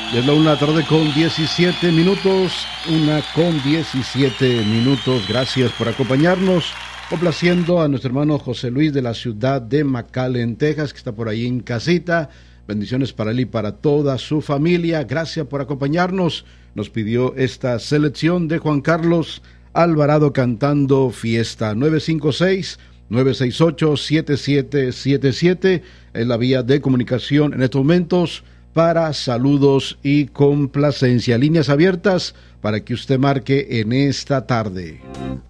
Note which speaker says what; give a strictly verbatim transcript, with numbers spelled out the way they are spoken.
Speaker 1: Es la una de la tarde con diecisiete minutos, una con diecisiete minutos. Gracias por acompañarnos, complaciendo a nuestro hermano José Luis de la ciudad de McAllen, Texas, que está por ahí en casita. Bendiciones para él y para toda su familia. Gracias por acompañarnos. Nos pidió esta selección de Juan Carlos Alvarado cantando Fiesta. Nueve cinco seis, nueve seis ocho, siete siete siete siete es la vía de comunicación en estos momentos para saludos y complacencia. Líneas abiertas para que usted marque en esta tarde.